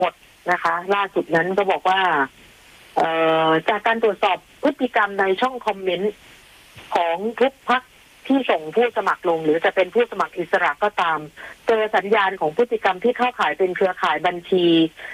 หมดนะคะล่าสุดนั้นก็บอกว่าจากการตรวจสอบพฤติกรรมในช่องคอมเมนต์ของทุกพรรคที่ส่งผู้สมัครลงหรือจะเป็นผู้สมัครอิสระก็ตามเจอสัญญาณของพฤติกรรมที่เข้าข่ายเป็นเครือข่ายบัญชี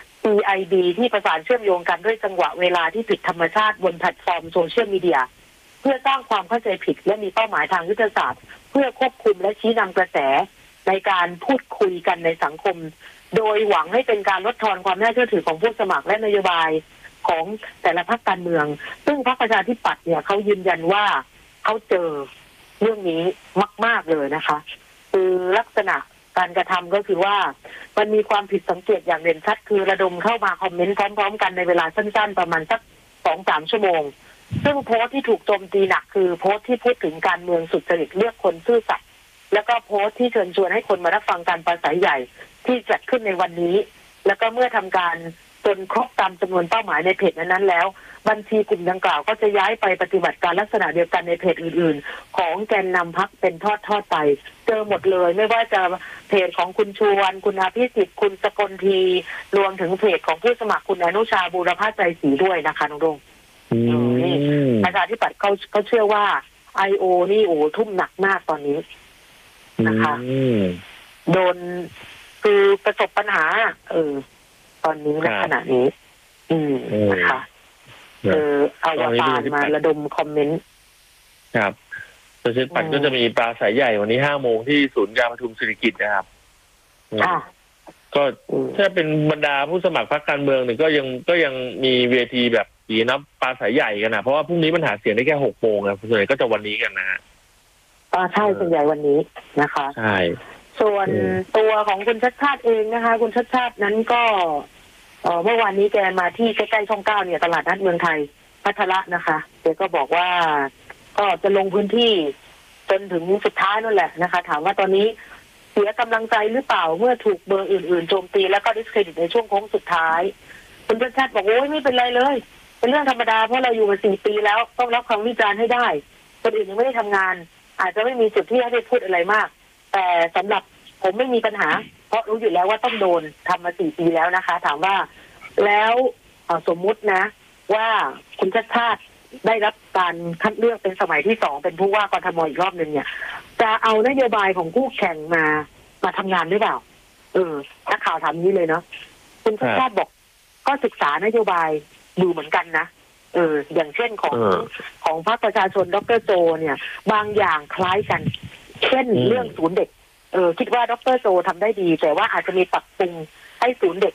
PID ที่ประสานเชื่อมโยงกันด้วยจังหวะเวลาที่ผิดธรรมชาติบนแพลตฟอร์มโซเชียลมีเดียเพื่อสร้างความเข้าใจผิดและมีเป้าหมายทางยุทธศาสตร์เพื่อควบคุมและชี้นำกระแสในการพูดคุยกันในสังคมโดยหวังให้เป็นการลดทอนความน่าเชื่อถือของผู้สมัครและนโยบายของแต่ละพรรคการเมืองซึ่งพรรคประชาธิปัตย์เนี่ยเขายืนยันว่าเขาเจอเรื่องนี้มากๆเลยนะคะคือลักษณะการกระทำก็คือว่ามันมีความผิดสังเกตอย่างเด่นชัดคือระดมเข้ามาคอมเมนต์พร้อมๆกันในเวลาสั้นๆประมาณสัก 2-3 ชั่วโมงซึ่งโพสต์ที่ถูกโจมตีหนักคือโพสต์ที่พูดถึงการเมืองสุจริตเลือกคนซื่อสัตย์แล้วก็โพสต์ที่เชิญชวนให้คนมารับฟังการปราศัยใหญ่ที่จัดขึ้นในวันนี้แล้วก็เมื่อทำการจนครบตามจำนวนเป้าหมายในเพจนั้นๆแล้วบัญชีกลุ่มดังกล่าวก็จะย้ายไปปฏิบัติการลักษณะเดียวกันในเพจอื่นๆของแกนนำพรรคเป็นทอดๆไปเจอหมดเลยไม่ว่าจะเพจของคุณชวนคุณอภิสิทธิ์คุณสกลทีรวมถึงเพจของผู้สมัครคุณอนุชาบูรพาใจศรีด้วยนะคะน้องดงนี่ประชาธิปัตย์เขาเชื่อว่า IO นี่โอ้ทุ่มหนักมากตอนนี้นะคะโดนคือประสบปัญหาตอนนี้ในขณะนี้นะคะเอาวตารมาระดมคอมเมนต์ครับประชาธิปัตย์ก็จะมีปราศรัยใหญ่วันนี้5 โมงที่ศูนย์การประชุมเศรษฐกิจนะครับก็ถ้าเป็นบรรดาผู้สมัครพรรคการเมืองเนี่ยก็ยังมีเวทีแบบสีนับปราศรัยใหญ่กันนะเพราะว่าพรุ่งนี้มันหาเสียงได้แค่6 โมงนะส่วนใหญ่ก็จะวันนี้กันนะฮะใช่ส่วนใหญ่วันนี้นะคะใช่ส่วนตัวของคุณชัชชาติเองนะคะคุณชัชชาตินั้นก็เมื่อวานนี้แกมาที่ใกล้ๆช่อง 9เนี่ยตลาดนัดเมืองไทยพัทละนะคะแกก็บอกว่าก็จะลงพื้นที่จนถึงสุดท้ายนั่นแหละนะคะถามว่าตอนนี้เสียกำลังใจหรือเปล่าเมื่อถูกเบอร์อื่นๆโจมตีแล้วก็ดิสเครดิตในช่วงโค้งสุดท้ายคุณชัชชาติบอกโอ้ยไม่เป็นไรเลยเป็นเรื่องธรรมดาเพราะเราอยู่มา4 ปีแล้วต้องรับคำวิจารณ์ให้ได้คนอื่นยังไม่ได้ทำงานอาจจะไม่มีจุดที่ให้ได้พูดอะไรมากแต่สำหรับผมไม่มีปัญหาเพราะรู้อยู่แล้วว่าต้องโดนทำมา4 ปีแล้วนะคะถามว่าแล้วสมมุตินะว่าคุณชัชชาติได้รับการคัดเลือกเป็นสมัยที่2เป็นผู้ว่ากทมอีกรอบนึงเนี่ยจะเอานโยบายของคู่แข่งมาทำงานหรือเปล่านักข่าวถามนี้เลยเนาะคุณชัชชาติบอกก็ศึกษานโยบายดูเหมือนกันนะอย่างเช่นของพรรคประชาชนดร.โจเนี่ยบางอย่างคล้ายกันเช่นเรื่องศูนย์เด็กคิดว่าดร.โจทำได้ดีแต่ว่าอาจจะมีปรับปรุงให้ศูนย์เด็ก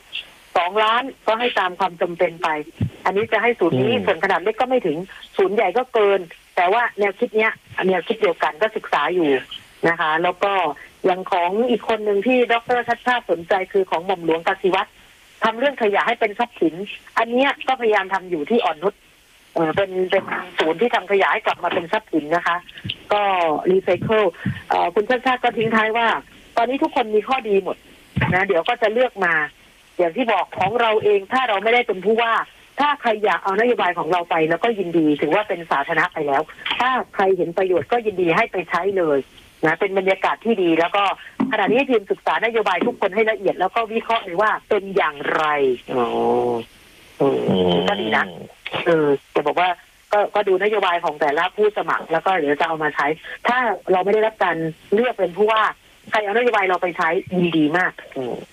2 ล้านก็ให้ตามความจำเป็นไปอันนี้จะให้ศูนย์นี้ส่วนขนาดเล็กก็ไม่ถึงศูนย์ใหญ่ก็เกินแต่ว่าแนวคิดเนี้ยแนวคิดเดียวกันก็ศึกษาอยู่นะคะแล้วก็อย่างของอีกคนหนึ่งที่ดร.ชัชชาติสนใจคือของหม่อมหลวงกสิวัตรทำเรื่องขยะให้เป็นทรัพย์สินอันนี้ก็พยายามทำอยู่ที่อ่อนนุชเป็นศูนย์ที่ทำขยะให้กลับมาเป็นทรัพย์สินนะคะก็รีไซเคิลคุณชัชชาติก็ทิ้งท้ายว่าตอนนี้ทุกคนมีข้อดีหมดนะเดี๋ยวก็จะเลือกมาอย่างที่บอกของเราเองถ้าเราไม่ได้เป็นผู้ว่าถ้าใครอยากเอานโยบายของเราไปแล้วก็ยินดีถือว่าเป็นสาธารณะไปแล้วถ้าใครเห็นประโยชน์ก็ยินดีให้ไปใช้เลยนะเป็นบรรยากาศที่ดีแล้วก็ขณะนี้ทีมศึกษานโยบายทุกคนให้ละเอียดแล้วก็วิเคราะห์เลยว่าเป็นอย่างไรก็ดีนะจะบอกว่าก็ดูนโยบายของแต่ละผู้สมัครแล้วก็เดี๋ยวจะเอามาใช้ถ้าเราไม่ได้รับการเลือกเป็นผู้ว่าใครเอานโยบายเราไปใช้ดีมาก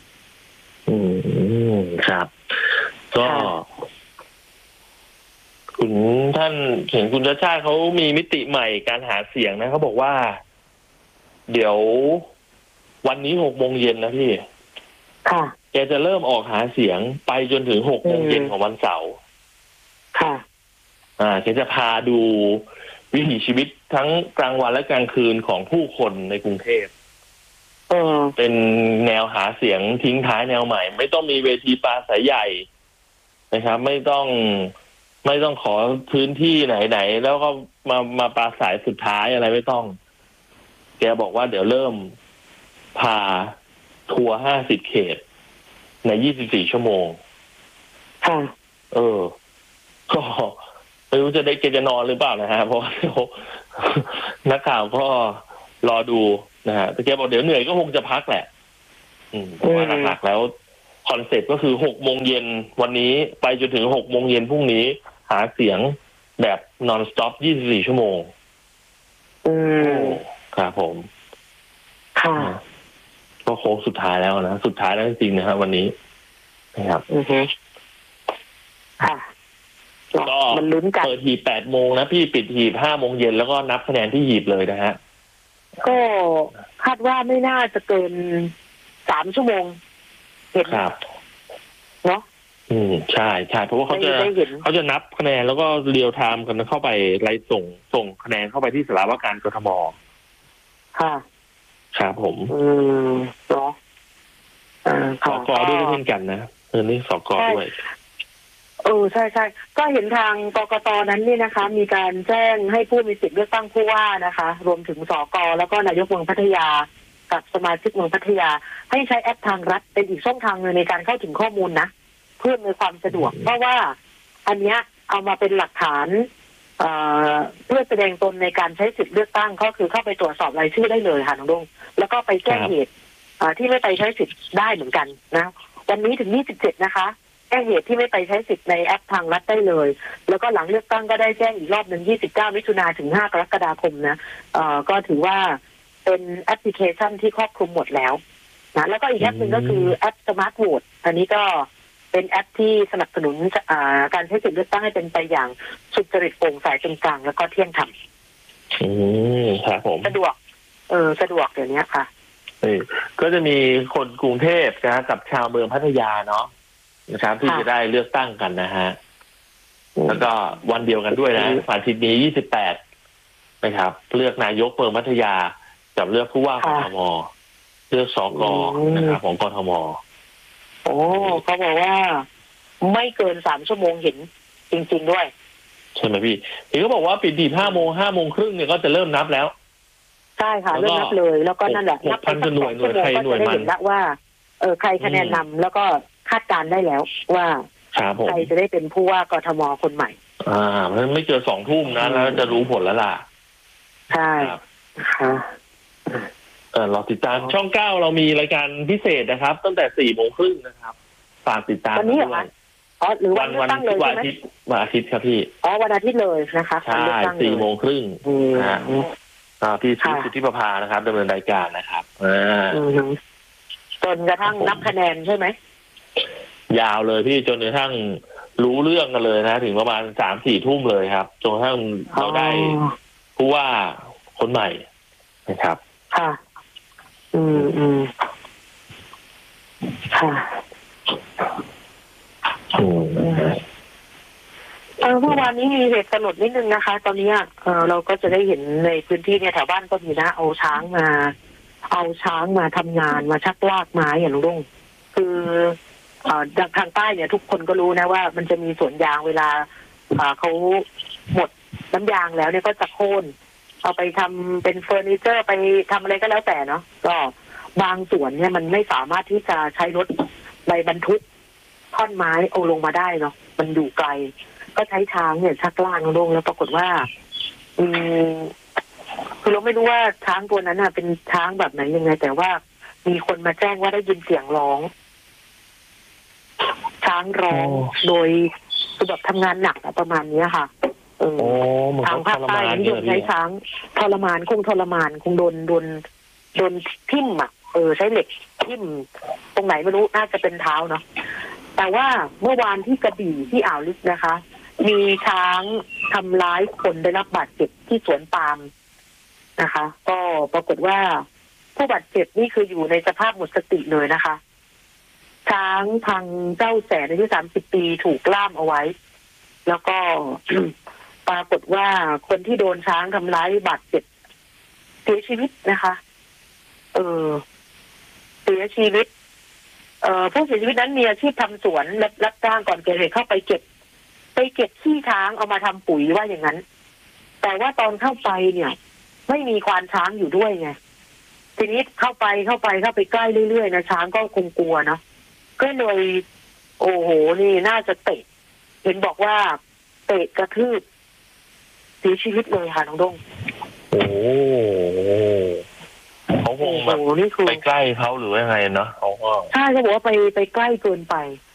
ครับก็คุณท่านเห็นคุณชัชชาติเขามีมิติใหม่การหาเสียงนะเขาบอกว่าเดี๋ยววันนี้6 โมงเย็นนะพี่ค่ะแกจะเริ่มออกหาเสียงไปจนถึง6 โมงเย็นของวันเสาร์ค่ะแกจะพาดูวิถีชีวิตทั้งกลางวันและกลางคืนของผู้คนในกรุงเทพเป็นแนวหาเสียงทิ้งท้ายแนวใหม่ไม่ต้องมีเวทีปราศรัยใหญ่นะครับไม่ต้องขอพื้นที่ไหนแล้วก็มาปราศรัยสุดท้ายอะไรไม่ต้องแกบอกว่าเดี๋ยวเริ่มพาทัวร์50 เขตใน24 ชั่วโมงก็ไม่รู้จะได้แกจะนอนหรือเปล่านะฮะเพราะนักข่าวก็รอดูนะฮะแต่แกบอกเดี๋ยวเหนื่อยก็คงจะพักแหละเพราะว่าหลักๆแล้วคอนเซ็ปต์ก็คือ6 โมงเย็นวันนี้ไปจนถึง6 โมงเย็นพรุ่งนี้หาเสียงแบบนอนสต็อป24 ชั่วโมงครับผมค่ะก็โค้งสุดท้ายแล้วนะสุดท้ายแล้วจริงๆนะครับวันนี้นะครับค่ะก็มันลุ้นกันเปิดหีบ8 โมงนะพี่ปิดหีบ5 โมงเย็นแล้วก็นับคะแนนที่หีบเลยนะฮะก็คาดว่าไม่น่าจะเกิน3 ชั่วโมงเห็นเนาะใช่เพราะว่าเขาจะนับคะแนนแล้วก็เรียลไทม์กันเข้าไปไล่ส่งคะแนนเข้าไปที่สารวการกทม. ค่ะครับผมเนาะสก.ด้วยเช่นกันนะนี่สก.ด้วยใช่ก็เห็นทางกกต.นั้นนี่นะคะมีการแจ้งให้ผู้มีสิทธิ์เลือกตั้งผู้ว่านะคะรวมถึงสก.แล้วก็นายกเมืองพัทยากับสมาชิกเมืองพัทยาให้ใช้แอปทางรัฐเป็นอีกช่องทางหนึ่งในการเข้าถึงข้อมูลนะเพื่อมีความสะดวกเพราะว่าอันเนี้ยเอามาเป็นหลักฐานเพื่อแสดงตนในการใช้สิทธิ์เลือกตั้งก็คือเข้าไปตรวจสอบรายชื่อได้เลยค่ะน้องดงแล้วก็ไปแจ้งเหตุที่ไม่ไปใช้สิทธิ์ได้เหมือนกันนะวันนี้ถึง27นะคะแจ้งเหตุที่ไม่ไปใช้สิทธิ์ในแอปทางรัฐได้เลยแล้วก็หลังเลือกตั้งก็ได้แจ้งอีกรอบหนึ่ง29 มิถุนายนถึง5 กรกฎาคมนะก็ถือว่าเป็นแอปพลิเคชันที่ครอบคลุมหมดแล้วนะแล้วก็อีกแอปหนึ่งก็คือแอปสมาร์ทโหวตอันนี้ก็เป็นแอปที่สนับสนุนการใช้สิทธิเลือกตั้งให้เป็นไปอย่างสุจริตโปร่งใสเป็นกลางแล้วก็เที่ยงธรรมครับผมสะดวกสะดวกเดี๋ยวนี้ค่ะก็จะมีคนกรุงเทพนะกับชาวเมืองพัทยาเนาะนะครับที่จะได้เลือกตั้งกันนะฮะแล้วก็วันเดียวกันด้วยนะวันอาทิตย์นี้28นะครับเลือกนายกเมืองพัทยากับเลือกผู้ว่ากทม.เลือกสก.นะครับของกทม. เขาบอกว่าไม่เกิน3 ชั่วโมงเห็นจริงๆด้วยใช่ไหมพี่เขาบอกว่าปิดหีบ5 โมง5 โมงครึ่งเนี่ยก็จะเริ่มนับแล้วใช่ค่ะเริ่มนับเลยแล้วก็นั่นแหละนับพันหน่วยใครหน่วยมันแล้วว่าใครคะแนนนำแล้วก็คาดการได้แล้วว่าใครจะได้เป็นผู้ว่ากทม.คนใหม่มันไม่เจอ2 ทุ่มนะแล้วจะรู้ผลแล้วล่ะใช่ค่ะเราติดตามช่อง9เรามีรายการพิเศษนะครับตั้งแต่4 โมงครึ่งนะครับฝากติดตามวันนี้เหรอหรือวันตั้งเลยใช่ไหมวันอาทิตย์ครับพี่วันอาทิตย์เลยนะคะใช่4 โมงครึ่งพี่สุทธิประภานะครับดำเนินรายการนะครับจนกระทั่งนับคะแนนใช่ไหมยาวเลยพี่จนกระทั่งรู้เรื่องกันเลยนะถึงประมาณ3-4 ทุ่มเลยครับจนกระทั่งเราได้ผู้ว่าคนใหม่นะครับค่ะค่ะเมื่อวานนี้มีเหตุสลดนิดนึงนะคะตอนนี้เราก็จะได้เห็นในพื้นที่เนี่ยแถวบ้านก็มีนะเอาช้างมาทำงานมาชักลากไม้อย่างลุงคือทางใต้เนี่ยทุกคนก็รู้นะว่ามันจะมีสวนยางเวลาเขาหมดน้ำยางแล้วเนี่ยก็จะโค่นเอาไปทำเป็นเฟอร์นิเจอร์ไปทำอะไรก็แล้วแต่เนาะก็บางส่วนเนี่ยมันไม่สามารถที่จะใช้รถใบบรรทุกท่อนไม้เอาลงมาได้เนาะมันอยู่ไกลก็ใช้ช้างเนี่ยชักลากลงแล้วปรากฏว่าคือเราไม่รู้ว่าช้างตัวนั้นเป็นช้างแบบไหนยังไงแต่ว่ามีคนมาแจ้งว่าได้ยินเสียงร้องช้างร้องโดยคือแบบทำงานหนักประมาณนี้ค่ะทางภาคใต้นิยมใช้ช้างทรมานคงโดนทิ่มใช้เหล็กทิ่มตรงไหนไม่รู้น่าจะเป็นเท้าเนาะแต่ว่าเมื่อวานที่กระบี่ที่อ่าวลึกนะคะ มีช้างทำร้ายคนได้รับบาดเจ็บที่สวนปาล์มนะคะ ก็ปรากฏว่าผู้บาดเจ็บนี่คืออยู่ในสภาพหมดสติเลยนะคะช้างพังเจ้าแสนอายุ30 ปีถูกล่ามเอาไว้แล้วก็ ปรากฏว่าคนที่โดนช้างทำร้ายบาดเจ็บเสียชีวิตนะคะเสียชีวิตผู้เสียชีวิตนั้นมีอาชีพทำสวนรับจ้างก่อนเกิดเหตุเข้าไปเก็บขี้ช้างเอามาทำปุ๋ยว่าอย่างนั้นแต่ว่าตอนเข้าไปเนี่ยไม่มีควานช้างอยู่ด้วยไงทีนี้เข้าไปใกล้เรื่อยๆนะช้างก็คงกลัวเนาะก็เลยโอ้โหนี่น่าจะเตะเห็นบอกว่าเตะกระทืบเสียชีวิตเลยค่ะน้องดงโอ้เขาคงแบบไปใกล้เขาหรือว่ายังไงเนาะเขาก็ใช่เขาบอกว่าไปใกล้เกินไป